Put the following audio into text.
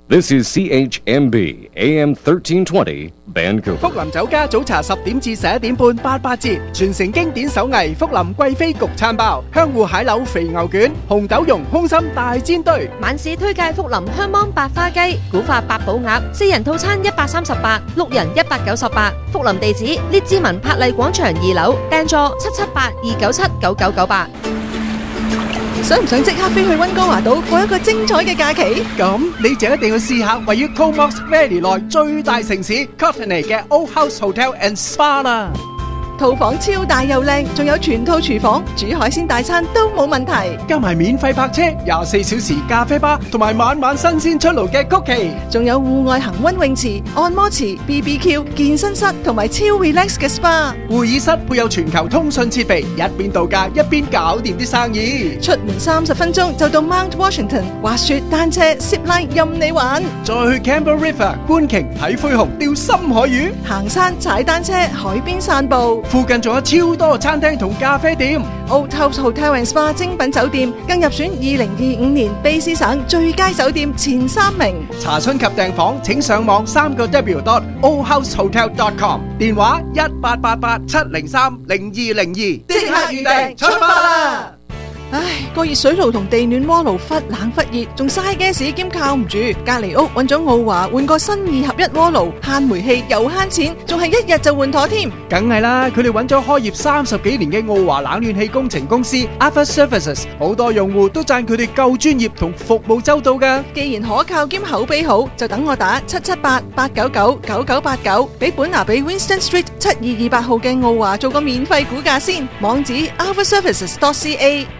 This is CHMB AM 1320 Vancouver。 福林酒家早茶10點至11點半88折，傳承經典手藝福林貴妃焗餐包、香芋蟹柳肥牛卷、紅豆蓉空心大煎堆。 晚市推介福林香芒白花雞、古法八寶鴨，4人套餐138， 6人198。福林地址：列治文柏麗廣場2樓，訂座778-297-9998。 想唔想即刻飛去溫哥華島過一個精彩嘅假期？ 咁你就一定要試下位於 Comox Valley 內最大城市 Courtenay 嘅 Old House Hotel and Spa 啦。 套房超大又靚，仲有全套廚房，煮海鮮大餐都冇問題。 加埋免費泊車、24小時咖啡吧，同埋晚晚新鮮出爐嘅曲奇， 仲有戶外恒溫泳池、按摩池、BBQ、健身室同埋超 relax 嘅 SPA。 會議室配有全球通訊設備，一邊度假一邊搞掂啲生意。 出門30分鐘就到 Mount Washington， 滑雪、單車、zip line 任你玩。 再去 Campbell River 觀鯨睇灰熊、釣深海魚， 行山、踩單車、海邊散步。 附近仲有超多餐廳同咖啡店。 Old House Hotel and Spa 精品酒店更入選2025年卑詩省最佳酒店前3名。 查詢及訂房請上網3w.oldhousehotel.com， 電話1888-703-0202，即刻預訂出發啦！ 唉，個熱水爐同地暖鍋爐忽冷忽熱，仲嘥 gas 兼靠唔住。隔離屋揾咗奧華換個新2合1鍋爐，慳煤氣又慳錢，仲係1日就換妥添。 梗係啦，佢哋揾咗開業30幾年嘅奧華冷暖氣工程公司 Alpha Services， 好多用戶都讚佢哋夠專業同服務周到㗎。 既然可靠兼口碑好，就等我打778-899-9989，俾本拿比 Winston Street 7228號嘅奧華做個免費估價先。網址 alphaservices.ca。